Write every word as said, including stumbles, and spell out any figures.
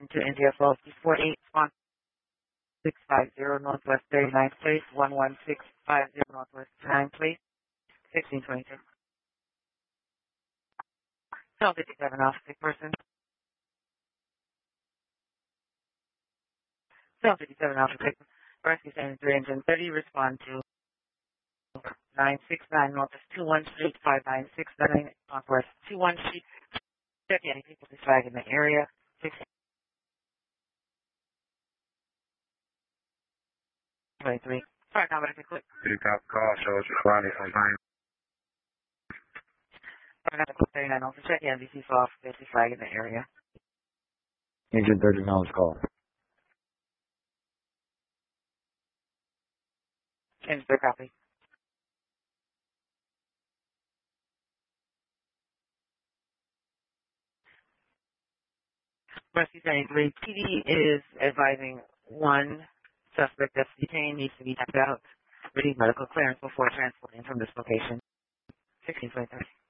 to India twelve four eight one six five zero Northwest thirty-ninth Place, one one six five zero Northwest ninth Place, sixteen twenty-two. Cell fifty-seven off sick person. Cell fifty-seven off sick person. Rescue seventy-three engine thirty, respond to nine six nine Northwest two one Street, five nine six nine Northwest two one Street. Check any people to flag in the area. sixteen twenty-three. Sorry, comment if you click. Pick up call, shows responding from nine. thirty-nine also check N B C for off safety flag in the area. Engine thirty-nine was called. Change their copy. Rescue seventy-three, P D is advising one suspect that's detained needs to be checked out. Receive medical clearance before transporting from this location. sixteen twenty-three.